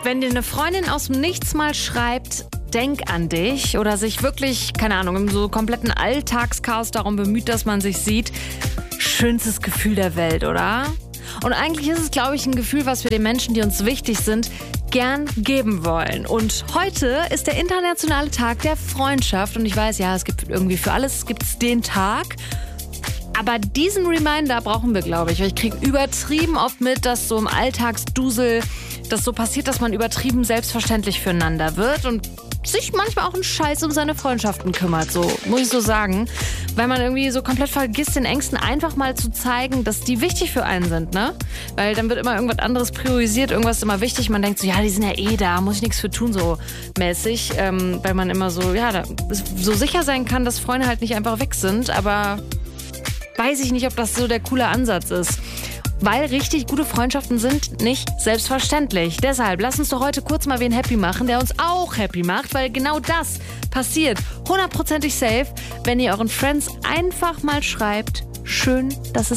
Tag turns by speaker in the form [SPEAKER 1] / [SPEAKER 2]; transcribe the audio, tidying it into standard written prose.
[SPEAKER 1] Wenn dir eine Freundin aus dem Nichts mal schreibt, denk an dich oder sich wirklich, keine Ahnung, im so kompletten Alltagschaos darum bemüht, dass man sich sieht, schönstes Gefühl der Welt, oder? Und eigentlich ist es, glaube ich, ein Gefühl, was wir den Menschen, die uns wichtig sind, gern geben wollen. Und heute ist der internationale Tag der Freundschaft. Und ich weiß, ja, es gibt irgendwie für alles gibt's den Tag. Aber diesen Reminder brauchen wir, glaube ich. Weil ich kriege übertrieben oft mit, dass so im Alltagsdusel das so passiert, dass man übertrieben selbstverständlich füreinander wird und sich manchmal auch einen Scheiß um seine Freundschaften kümmert, so muss ich so sagen. Weil man irgendwie so komplett vergisst, den Ängsten einfach mal zu zeigen, dass die wichtig für einen sind, ne? Weil dann wird immer irgendwas anderes priorisiert, irgendwas ist immer wichtig. Man denkt so, ja, die sind ja eh da, muss ich nichts für tun, so mäßig. Weil man immer so, ja, so sicher sein kann, dass Freunde halt nicht einfach weg sind. Aber weiß ich nicht, ob das so der coole Ansatz ist. Weil richtig gute Freundschaften sind nicht selbstverständlich. Deshalb lass uns doch heute kurz mal wen happy machen, der uns auch happy macht, weil genau das passiert 100%ig safe, wenn ihr euren Friends einfach mal schreibt, schön, dass es